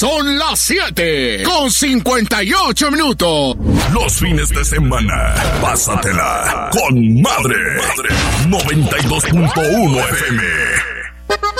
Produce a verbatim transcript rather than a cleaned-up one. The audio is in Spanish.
Son las siete con cincuenta y ocho minutos. Los fines de semana, pásatela con madre. noventa y dos punto uno F M.